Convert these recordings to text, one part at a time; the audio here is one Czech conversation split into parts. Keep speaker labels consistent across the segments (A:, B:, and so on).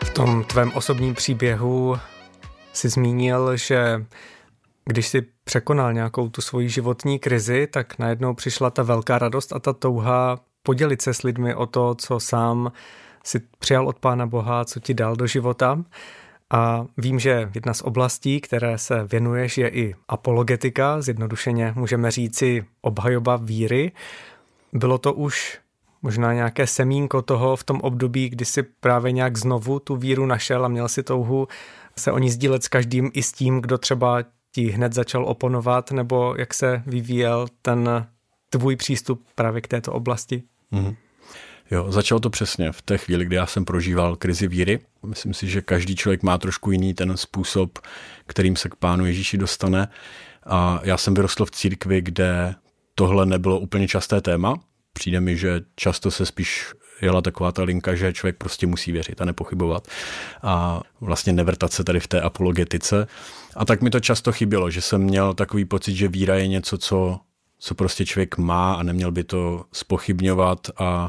A: V tom tvém osobním příběhu jsi zmínil, že když jsi překonal nějakou tu svoji životní krizi, tak najednou přišla ta velká radost a ta touha podělit se s lidmi o to, co sám si přijal od Pána Boha, co ti dal do života. A vím, že jedna z oblastí, které se věnuješ, je i apologetika, zjednodušeně můžeme říci obhajoba víry. Bylo to už možná nějaké semínko toho v tom období, kdy si právě nějak znovu tu víru našel a měl si touhu se o ní sdílet s každým, i s tím, kdo třeba ti hned začal oponovat, nebo jak se vyvíjel ten tvůj přístup právě k této oblasti?
B: Jo, začalo to přesně v té chvíli, kdy já jsem prožíval krizi víry. Myslím si, že každý člověk má trošku jiný ten způsob, kterým se k Pánu Ježíši dostane. A já jsem vyrostl v církvi, kde tohle nebylo úplně časté téma. Přijde mi, že často se spíš jela taková ta linka, že člověk prostě musí věřit a nepochybovat a vlastně nevrtat se tady v té apologetice. A tak mi to často chybělo, že jsem měl takový pocit, že víra je něco, co prostě člověk má a neměl by to zpochybňovat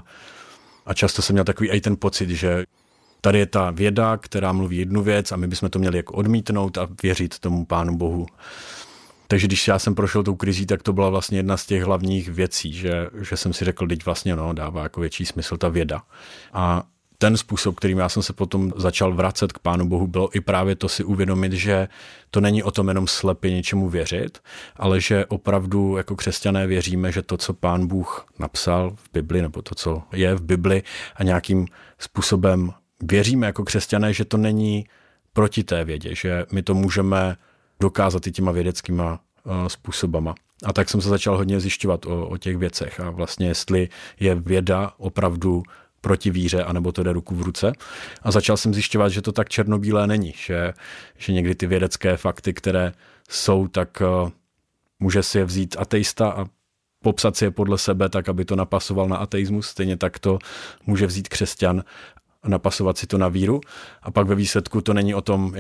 B: a často jsem měl takový i ten pocit, že tady je ta věda, která mluví jednu věc a my bychom to měli jako odmítnout a věřit tomu Pánu Bohu. Takže když já jsem prošel tou krizí, tak to byla vlastně jedna z těch hlavních věcí, že jsem si řekl, teď vlastně dává jako větší smysl ta věda. A ten způsob, kterým já jsem se potom začal vracet k Pánu Bohu, bylo i právě to si uvědomit, že to není o tom jenom slepě něčemu věřit, ale že opravdu jako křesťané věříme, že to, co Pán Bůh napsal v Bibli, nebo to, co je v Bibli a nějakým způsobem věříme jako křesťané, že to není proti té vědě, že my to můžeme dokázat i těma vědeckýma způsobama. A tak jsem se začal hodně zjišťovat o těch věcech a vlastně jestli je věda opravdu proti víře, anebo to jde ruku v ruce. A začal jsem zjišťovat, že to tak černobílé není, že někdy ty vědecké fakty, které jsou, tak může si je vzít ateista a popsat si je podle sebe tak, aby to napasoval na ateismus. Stejně tak to může vzít křesťan a napasovat si to na víru. A pak ve výsledku to není o tom,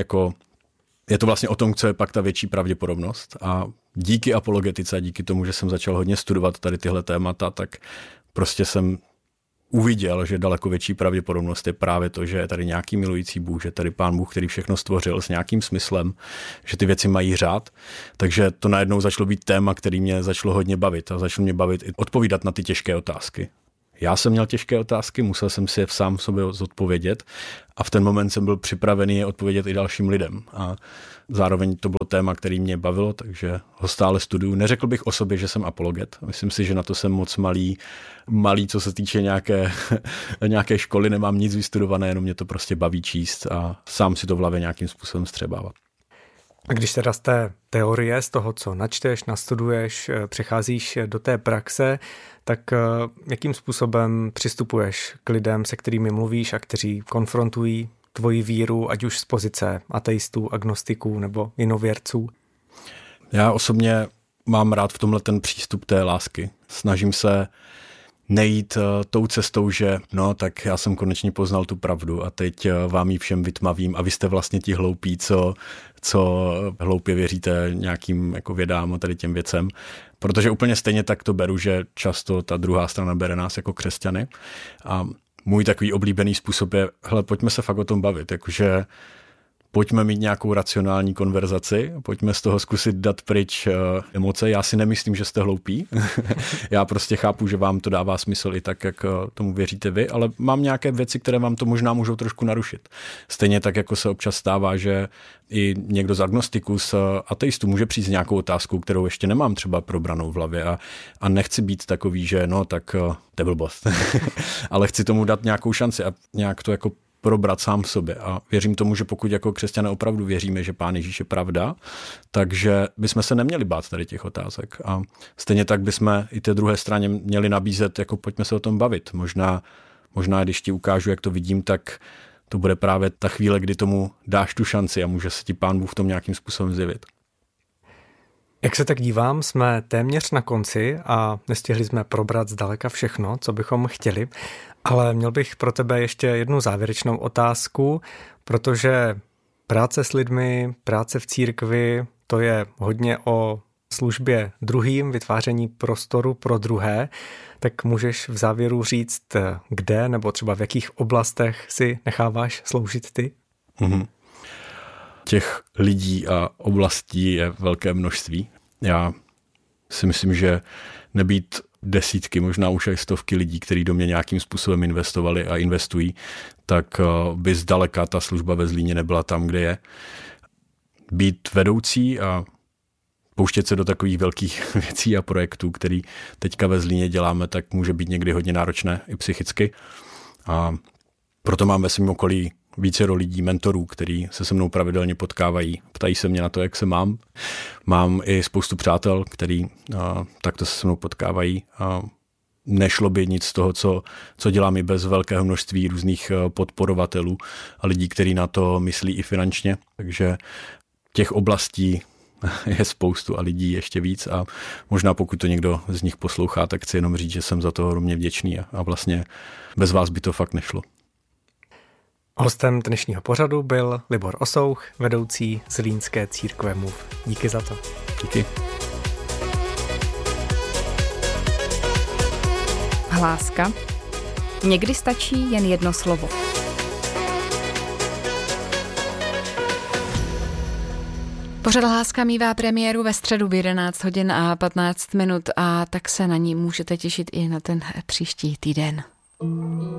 B: je to vlastně o tom, co je pak ta větší pravděpodobnost. A díky apologetice a díky tomu, že jsem začal hodně studovat tady tyhle témata, tak prostě jsem uviděl, že daleko větší pravděpodobnost je právě to, že je tady nějaký milující Bůh, že tady Pán Bůh, který všechno stvořil s nějakým smyslem, že ty věci mají řád. Takže to najednou začalo být téma, který mě začalo hodně bavit a začalo mě bavit i odpovídat na ty těžké otázky. Já jsem měl těžké otázky, musel jsem si je sám sobě zodpovědět a v ten moment jsem byl připravený je odpovědět i dalším lidem. A zároveň to bylo téma, který mě bavilo, takže ho stále studuju. Neřekl bych o sobě, že jsem apologet. Myslím si, že na to jsem moc malý, co se týče nějaké školy, nemám nic vystudované, jenom mě to prostě baví číst a sám si to v hlavě nějakým způsobem střebávat.
A: A když teda z té teorie, z toho, co načteš, nastuduješ, přecházíš do té praxe, tak jakým způsobem přistupuješ k lidem, se kterými mluvíš a kteří konfrontují tvoji víru, ať už z pozice ateistů, agnostiků nebo jinověrců?
B: Já osobně mám rád v tomhle ten přístup té lásky. Snažím se nejít tou cestou, že tak já jsem konečně poznal tu pravdu a teď vám ji všem vytmavím a vy jste vlastně ti hloupí, co hloupě věříte nějakým jako vědám a tady těm věcem. Protože úplně stejně tak to beru, že často ta druhá strana bere nás jako křesťany. A můj takový oblíbený způsob je, pojďme se fakt o tom bavit, jakože pojďme mít nějakou racionální konverzaci, pojďme z toho zkusit dát pryč emoce. Já si nemyslím, že jste hloupí. Já prostě chápu, že vám to dává smysl i tak, jak tomu věříte vy, ale mám nějaké věci, které vám to možná můžou trošku narušit. Stejně tak, jako se občas stává, že i někdo z agnostiků, z ateistů může přijít s nějakou otázkou, kterou ještě nemám třeba probranou v hlavě a nechci být takový, že tak to je blbost. Ale chci tomu dát nějakou šanci a nějak to jako probrat sám v sobě. A věřím tomu, že pokud jako křesťané opravdu věříme, že Pán Ježíš je pravda, takže bychom se neměli bát tady těch otázek. A stejně tak bychom i té druhé straně měli nabízet, jako pojďme se o tom bavit. Možná když ti ukážu, jak to vidím, tak to bude právě ta chvíle, kdy tomu dáš tu šanci a může se ti Pán Bůh v tom nějakým způsobem zjevit.
A: Jak se tak dívám, jsme téměř na konci a nestihli jsme probrat zdaleka všechno, co bychom chtěli, ale měl bych pro tebe ještě jednu závěrečnou otázku, protože práce s lidmi, práce v církvi, to je hodně o službě druhým, vytváření prostoru pro druhé, tak můžeš v závěru říct, kde nebo třeba v jakých oblastech si necháváš sloužit ty?
B: Těch lidí a oblastí je velké množství. Já si myslím, že nebýt desítky, možná už i stovky lidí, kteří do mě nějakým způsobem investovali a investují, tak by zdaleka ta služba ve Zlíně nebyla tam, kde je. Být vedoucí a pouštět se do takových velkých věcí a projektů, který teďka ve Zlíně děláme, tak může být někdy hodně náročné i psychicky. A proto mám ve svém okolí vícero lidí, mentorů, kteří se mnou pravidelně potkávají, ptají se mě na to, jak se mám. Mám i spoustu přátel, kteří takto se mnou potkávají. Nešlo by nic z toho, co dělám i bez velkého množství různých podporovatelů a lidí, kteří na to myslí i finančně. Takže těch oblastí je spoustu a lidí ještě víc a možná pokud to někdo z nich poslouchá, tak chci jenom říct, že jsem za to hromně vděčný a vlastně bez vás by to fakt nešlo.
A: Hostem dnešního pořadu byl Libor Osouch, vedoucí Zlínské církve MOVE. Díky za to.
B: Díky.
C: Hláska. Někdy stačí jen jedno slovo. Pořad Hláska mívá premiéru ve středu v 11 hodin a 15 minut a tak se na ní můžete těšit i na ten příští týden.